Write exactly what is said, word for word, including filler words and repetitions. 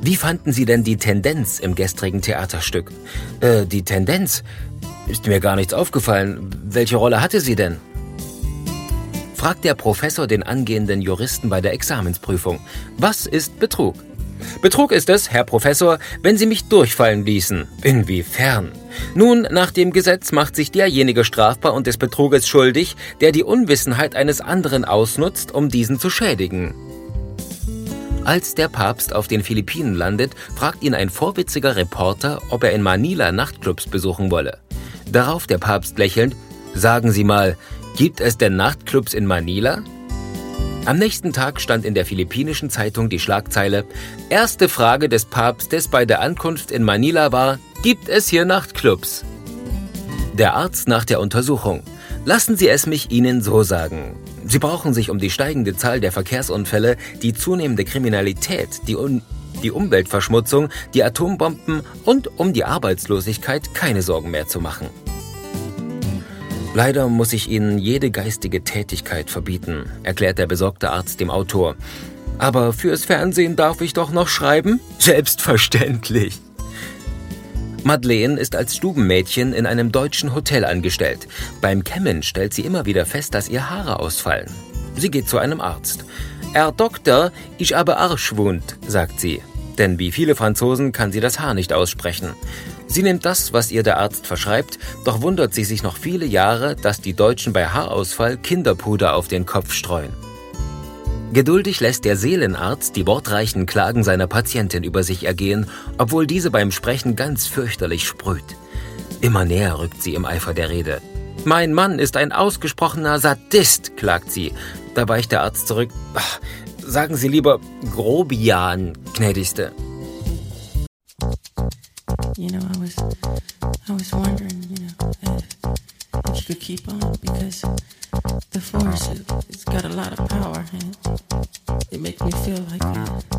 Wie fanden Sie denn die Tendenz im gestrigen Theaterstück? Äh, die Tendenz? Ist mir gar nichts aufgefallen. Welche Rolle hatte sie denn? Fragt der Professor den angehenden Juristen bei der Examensprüfung. Was ist Betrug? Betrug ist es, Herr Professor, wenn Sie mich durchfallen ließen. Inwiefern? Nun, nach dem Gesetz macht sich derjenige strafbar und des Betruges schuldig, der die Unwissenheit eines anderen ausnutzt, um diesen zu schädigen. Als der Papst auf den Philippinen landet, fragt ihn ein vorwitziger Reporter, ob er in Manila Nachtclubs besuchen wolle. Darauf der Papst lächelnd: Sagen Sie mal, gibt es denn Nachtclubs in Manila? Am nächsten Tag stand in der philippinischen Zeitung die Schlagzeile: Erste Frage des Papstes bei der Ankunft in Manila war: Gibt es hier Nachtclubs? Der Arzt nach der Untersuchung: Lassen Sie es mich Ihnen so sagen. Sie brauchen sich um die steigende Zahl der Verkehrsunfälle, die zunehmende Kriminalität, die, Un- die Umweltverschmutzung, die Atombomben und um die Arbeitslosigkeit keine Sorgen mehr zu machen. Leider muss ich Ihnen jede geistige Tätigkeit verbieten, erklärt der besorgte Arzt dem Autor. Aber fürs Fernsehen darf ich doch noch schreiben? Selbstverständlich. Madeleine ist als Stubenmädchen in einem deutschen Hotel angestellt. Beim Kämmen stellt sie immer wieder fest, dass ihr Haare ausfallen. Sie geht zu einem Arzt. Herr Doktor, ich habe Arschwund, sagt sie. Denn wie viele Franzosen kann sie das Haar nicht aussprechen. Sie nimmt das, was ihr der Arzt verschreibt, doch wundert sie sich noch viele Jahre, dass die Deutschen bei Haarausfall Kinderpuder auf den Kopf streuen. Geduldig lässt der Seelenarzt die wortreichen Klagen seiner Patientin über sich ergehen, obwohl diese beim Sprechen ganz fürchterlich sprüht. Immer näher rückt sie im Eifer der Rede. Mein Mann ist ein ausgesprochener Sadist, klagt sie. Da weicht der Arzt zurück. Ach, sagen Sie lieber Grobian, gnädigste. You know, I was, I was wondering, you know, if, if you could keep on, because the force, it, it's got a lot of power, and it, it makes me feel like